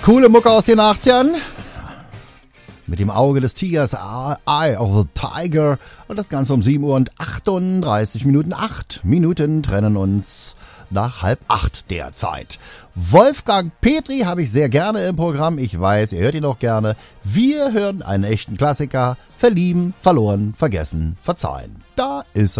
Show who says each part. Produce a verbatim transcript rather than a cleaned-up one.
Speaker 1: Coole Mucke aus den achtzigern. Mit dem Auge des Tigers, Eye of the Tiger. Und das Ganze um sieben Uhr und achtunddreißig Minuten. Acht Minuten trennen uns nach halb acht derzeit. Wolfgang Petri habe ich sehr gerne im Programm. Ich weiß, ihr hört ihn auch gerne. Wir hören einen echten Klassiker. Verlieben, verloren, vergessen, verzeihen. Da ist er.